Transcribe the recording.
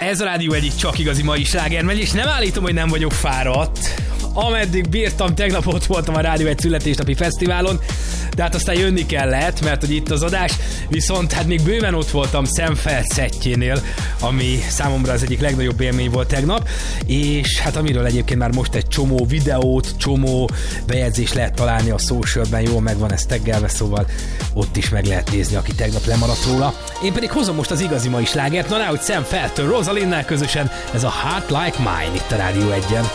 Ez a Rádió egyik csak igazi mai slágermegy, és nem állítom, hogy nem vagyok fáradt. Ameddig bírtam, tegnap ott voltam a Rádió egy születésnapi fesztiválon, de hát aztán jönni kellett, mert hogy itt az adás, viszont hát még bőven ott voltam Sam Feldt szettjénél, ami számomra az egyik legnagyobb élmény volt tegnap, és hát amiről egyébként már most egy csomó videót, csomó bejegyzést lehet találni a socialben, jól megvan ez taggelve, szóval ott is meg lehet nézni, aki tegnap lemaradt róla. Én pedig hozom most az igazi mai slágert, na hogy Sam Feldtől Rosalinnel közösen ez a Heart Like Mine itt a Rádió 1-en.